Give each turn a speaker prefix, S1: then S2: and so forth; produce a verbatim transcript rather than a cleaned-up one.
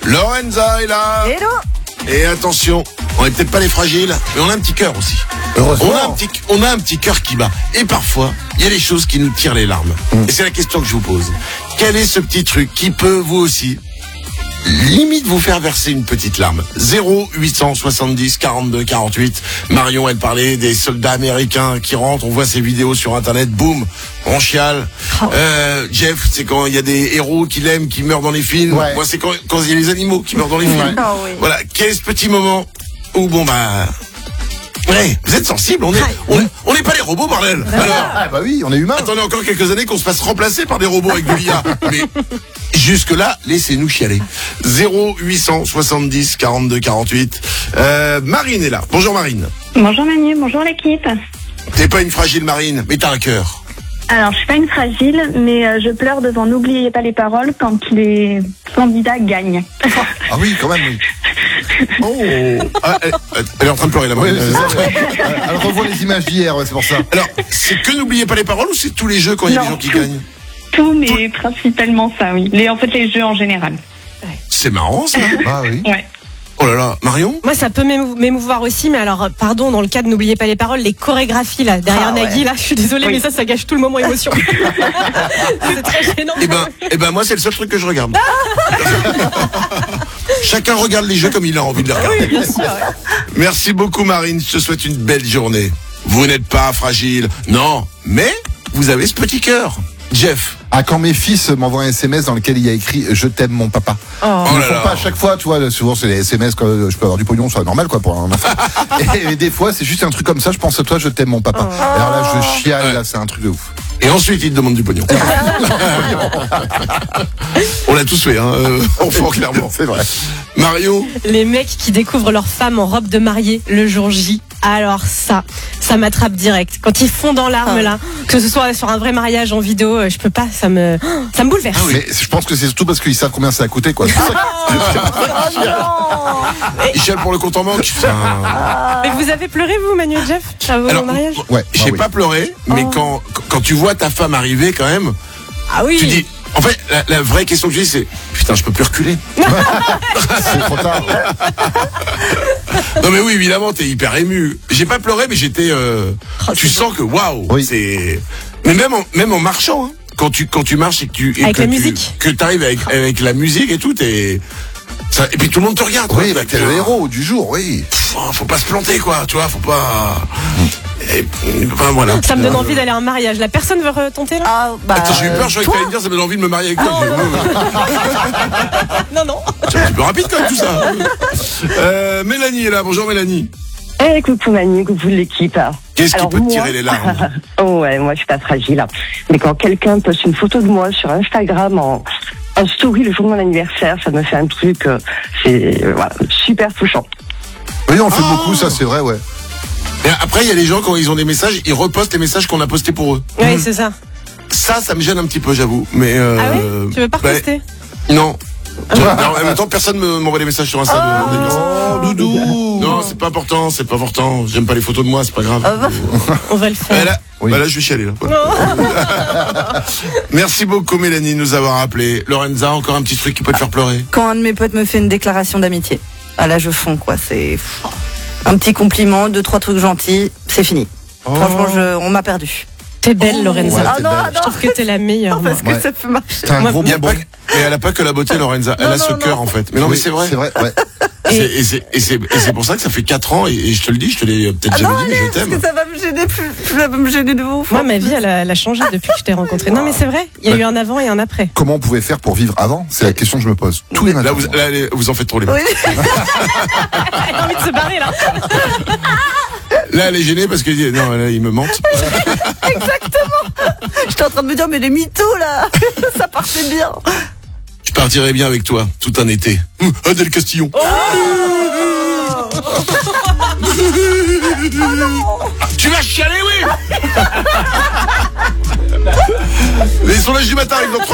S1: Lorenza est là.
S2: Hello.
S1: Et attention, on n'est peut-être pas les fragiles, mais on a un petit cœur aussi.
S3: Heureusement.
S1: On a un petit, on a un petit cœur qui bat. Et parfois, il y a des choses qui nous tirent les larmes. Mmh. Et c'est la question que je vous pose. Quel est ce petit truc qui peut, vous aussi, limite vous faire verser une petite larme? Zéro huit cent soixante-dix quarante-deux quarante-huit. Marion, elle parlait des soldats américains qui rentrent, on voit ces vidéos sur internet, boum, on chiale.
S2: Oh.
S1: Euh, Jeff, c'est quand il y a des héros qu'il aime qui meurent dans les films.
S3: Ouais.
S1: Moi, c'est quand, quand il y a les animaux qui meurent dans les films.
S2: Ouais. Oh, oui.
S1: Voilà, quel est ce petit moment où, bon bah... Ouais, vous êtes sensible, on est, on, on n'est pas les robots, bordel. Alors,
S3: Ah bah oui, on est humain.
S1: attendez encore quelques années qu'on se fasse remplacer par des robots avec de l'I A. Mais jusque-là, laissez-nous chialer. Zéro huit cent soixante-dix quarante-deux quarante-huit. Euh, Marine est là. Bonjour Marine.
S4: Bonjour Manu, bonjour l'équipe.
S1: T'es pas une fragile Marine, mais t'as un cœur.
S4: Alors, je suis pas une fragile, mais euh, je pleure devant N'oubliez pas les paroles quand les candidats gagnent.
S3: Ah oui, quand même, oui.
S1: Oh, ah, elle, elle est en train de pleurer la
S3: Oui,
S1: Marine.
S3: c'est ça, ouais. Elle revoit les images d'hier, ouais, c'est pour ça.
S1: Alors, c'est que n'oubliez pas les paroles ou c'est tous les jeux quand il y a
S4: Non,
S1: des gens qui
S4: tout.
S1: gagnent?
S4: Tout, mais principalement ça, oui. Les, en fait, les jeux en général.
S1: C'est marrant ça.
S3: Ah oui.
S4: Ouais.
S1: Oh là là, Marion?
S2: Moi, ça peut m'émou- m'émouvoir aussi, mais alors, pardon, dans le cas de N'oubliez pas les paroles, les chorégraphies, là, derrière
S4: Ah, ouais.
S2: Nagui, là, je suis désolée,
S4: Oui.
S2: mais ça, ça gâche tout le moment émotion. C'est très gênant.
S1: Eh ben, eh ben, moi, c'est le seul truc que je regarde. Chacun regarde les jeux comme il a envie de les regarder.
S2: Oui, bien sûr.
S1: Merci beaucoup, Marine. Je te souhaite une belle journée. Vous n'êtes pas fragile. Non, mais vous avez ce petit cœur. Jeff.
S3: Ah, quand mes fils m'envoient un S M S dans lequel il y a écrit « Je t'aime mon papa ».
S2: Oh.
S1: Oh
S3: Ils le
S1: là
S3: font
S1: là.
S3: pas à chaque fois, tu vois, souvent c'est les S M S quand je peux avoir du pognon, c'est normal quoi pour un enfant. et, et des fois c'est juste un truc comme ça, je pense à toi, je t'aime mon papa.
S2: Oh.
S3: Alors là je chiale,
S1: Ouais.
S3: là c'est un truc de ouf.
S1: Et ensuite, il te demande du pognon. On l'a tous fait, hein, euh, enfant, clairement.
S3: C'est vrai.
S1: Mario.
S2: Les mecs qui découvrent leur femme en robe de mariée le jour J, alors ça, ça m'attrape direct. Quand ils font dans l'arme là, que ce soit sur un vrai mariage en vidéo, euh, je peux pas, ça me, ça me bouleverse.
S3: Mais je pense que c'est surtout parce qu'ils savent combien ça a coûté quoi. C'est ça que-
S1: Il chiale pour le compte en banque. Putain.
S2: Mais vous avez pleuré vous, Manu et Jeff, à vos
S1: Alors,
S2: mariages?
S3: Ouais,
S1: j'ai
S3: bah oui.
S1: pas pleuré, mais
S2: Oh.
S1: quand, quand tu vois ta femme arriver, quand même,
S2: Ah oui.
S1: tu dis. En fait, la, la vraie question que je dis, c'est putain, je peux plus reculer.
S3: C'est trop tard.
S1: Non mais oui, évidemment, t'es hyper ému. J'ai pas pleuré, mais j'étais. Euh,
S2: Oh,
S1: tu sens que waouh,
S3: Oui.
S1: c'est. Mais même en, même en marchant, hein, quand tu quand tu marches et que tu et
S2: Avec
S1: que
S2: la
S1: tu,
S2: musique.
S1: que t'arrives avec avec la musique et tout, t'es. Ça, et puis tout le monde te regarde.
S3: Oui,
S1: quoi.
S3: bah, t'es le héros du jour, oui.
S1: Pff, faut pas se planter, quoi. Tu vois, faut pas. Et, enfin, voilà.
S2: Ça me donne envie d'aller à un mariage. La personne veut retenter là?
S5: Ah, bah.
S1: Attends, j'ai eu peur, je croyais que t'allais me dire, ça me donne envie de me marier avec toi. J'ai-
S2: Non, non.
S1: C'est un petit peu rapide quand même tout ça. Euh, Mélanie est là. Bonjour Mélanie.
S5: Eh, coucou Manu, coucou l'équipe.
S1: Qu'est-ce qui
S5: Alors,
S1: peut te
S5: moi-
S1: tirer les larmes?
S5: Oh ouais, moi je suis pas fragile. Mais quand quelqu'un poste une photo de moi sur Instagram en, en story le jour de mon anniversaire, ça me fait un truc, euh, c'est euh, voilà, super touchant.
S3: Oui, on fait
S1: Oh.
S3: beaucoup ça, c'est vrai, ouais.
S1: Et après, il y a les gens, quand ils ont des messages, ils repostent les messages qu'on a postés pour eux.
S2: Oui, c'est ça.
S1: Ça, ça me gêne un petit peu, j'avoue. Mais euh,
S2: Ah ouais? Tu veux pas
S1: bah,
S2: reposter?
S1: Non. Non, en même temps, personne me m'envoie des messages sur Insta. de- de-
S3: Oh, doudou.
S1: Non, c'est pas important, c'est pas important. J'aime pas les photos de moi, c'est pas grave.
S2: On va le faire.
S1: Bah là,
S3: Oui.
S1: bah là, je vais chialer. Là. Merci beaucoup, Mélanie, de nous avoir appelé. Lorenza, encore un petit truc qui peut te faire pleurer.
S6: Quand un de mes potes me fait une déclaration d'amitié, ah là je fonds quoi, c'est pff, un petit compliment, deux trois trucs gentils, c'est fini. Franchement, je, on m'a perdu.
S2: T'es belle, Lorenza.
S3: Ouais,
S6: Ah
S3: t'es
S6: non,
S3: belle.
S2: Je trouve que t'es la meilleure. moi.
S6: parce que
S3: Ouais.
S6: ça peut marcher.
S3: C'est un
S2: Moi,
S3: gros
S1: Il y a
S3: bonbon.
S1: pas, et elle a pas que la beauté, Lorenza. Elle
S6: Non,
S1: a ce
S6: non,
S1: cœur,
S6: non.
S1: en fait. Mais non, mais
S3: Oui,
S1: c'est vrai.
S3: C'est vrai, ouais.
S1: C'est- Et c'est et c'est et c'est pour ça que ça fait quatre ans et, et je te le dis, je te l'ai peut-être
S6: Ah
S1: jamais
S6: non,
S1: dit, mais
S6: allez,
S1: je
S6: parce que
S1: t'aime.
S6: ça va me gêner plus, ça va me gêner de ouf.
S2: Moi, ma vie, elle a, elle a changé depuis que je t'ai rencontré. Non, mais c'est vrai. Il y a eu un avant et un après.
S3: Comment on pouvait faire pour vivre avant? C'est la question que je me pose. Tous les matins.
S1: Là, vous, là, allez, vous en faites trop les
S6: Oui.
S2: Elle a envie de se barrer, là.
S1: Là, elle est gênée parce que non, là, il me mente.
S6: J'étais en train de me dire, mais les mythos là, ça partait bien.
S1: Je partirai bien avec toi, tout un été. Hum, Adèle Castillon. Tu vas chialer, oui. Les sondages du matin arrivent dans